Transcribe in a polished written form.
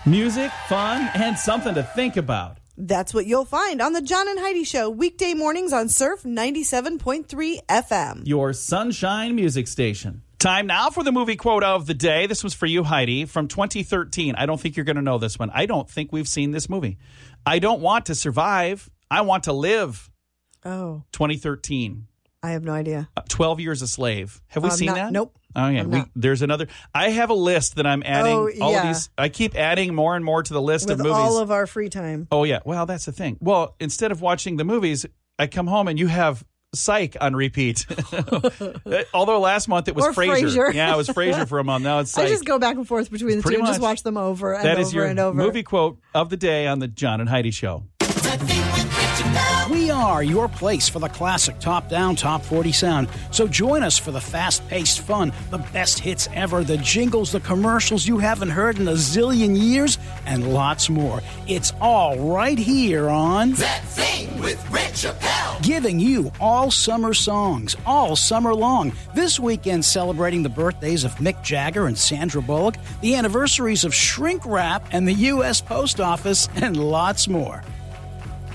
Music, fun, and something to think about. That's what you'll find on the John and Heidi Show, weekday mornings on Surf 97.3 FM. Your sunshine music station. Time now for the movie quote of the day. This was for you, Heidi, from 2013. I don't think you're going to know this one. I don't think we've seen this movie. I don't want to survive. I want to live. Oh. 2013. I have no idea. 12 Years a Slave. Have we seen that? Nope. Oh, yeah. There's another. I have a list that I'm adding. All of these. I keep adding more and more to the list of movies. With all of our free time. Oh, yeah. Well, that's the thing. Well, instead of watching the movies, I come home and you have Psych on repeat. Although last month it was Frasier. Yeah, it was Frasier for a month. Now it's Psych. I just go back and forth between the two and just watch them over and over and over. That is your movie quote of the day on the John and Heidi Show. We are your place for the classic top-down, top 40 sound. So join us for the fast-paced fun, the best hits ever, the jingles, the commercials you haven't heard in a zillion years, and lots more. It's all right here on That Thing with Red Chappelle. Giving you all summer songs, all summer long. This weekend celebrating the birthdays of Mick Jagger and Sandra Bullock, the anniversaries of Shrink Wrap and the U.S. Post Office, and lots more.